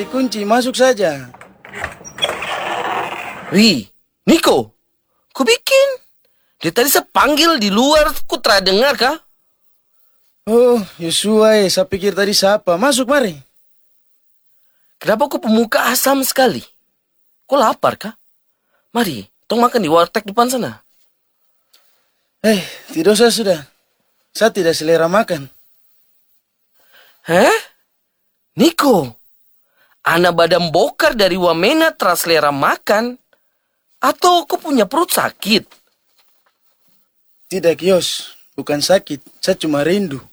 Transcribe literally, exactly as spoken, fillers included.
dikunci, masuk saja. Wih, Niko, ku bikin. Dia tadi saya panggil di luar, ku tidak dengar kah? Oh, Yosua, eh, saya pikir tadi siapa. Masuk, mari. Kenapa kau pemuka asam sekali? Kau lapar kah? Mari, tong makan di warteg depan sana. Eh, tidak usah sudah. Saya tidak selera makan. Hah? Niko, anak badan bokar dari Wamena teras selera makan? Atau kau punya perut sakit? Tidak, Yos. Bukan sakit. Saya cuma rindu.